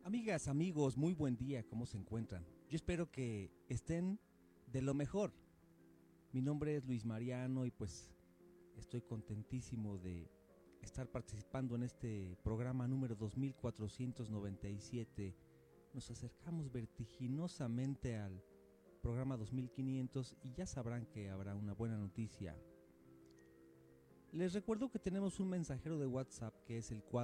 Amigas, amigos, muy buen día, ¿cómo se encuentran? Yo espero que estén de lo mejor. Mi nombre es Luis Mariano y pues estoy contentísimo de estar participando en este programa número 2497. Nos acercamos vertiginosamente al programa 2500 y ya sabrán que habrá una buena noticia. Les recuerdo que tenemos un mensajero de WhatsApp que es el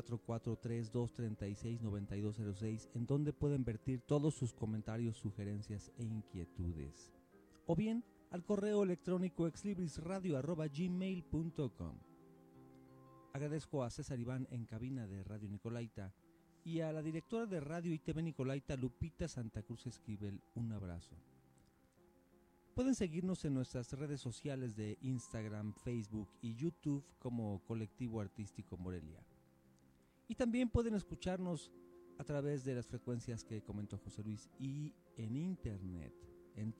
443-236-9206, en donde pueden vertir todos sus comentarios, sugerencias e inquietudes. O bien al correo electrónico exlibrisradio@gmail.com. Agradezco a César Iván en cabina de Radio Nicolaita y a la directora de Radio y TV Nicolaita, Lupita Santa Cruz Esquivel, un abrazo. Pueden seguirnos en nuestras redes sociales de Instagram, Facebook y YouTube como Colectivo Artístico Morelia. Y también pueden escucharnos a través de las frecuencias que comentó José Luis y en internet en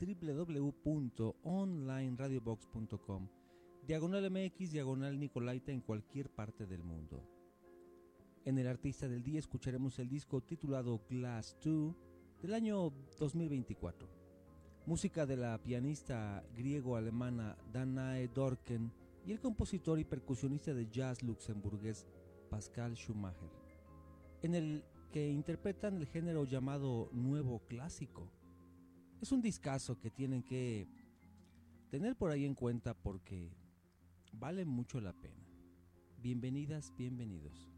www.onlineradiobox.com /MX Nicolaita en cualquier parte del mundo. En el artista del día escucharemos el disco titulado Glass 2 del año 2024. Música de la pianista griego-alemana Danae Dorken y el compositor y percusionista de jazz luxemburgués Pascal Schumacher, en el que interpretan el género llamado nuevo clásico. Es un discazo que tienen que tener por ahí en cuenta porque vale mucho la pena. Bienvenidas, bienvenidos.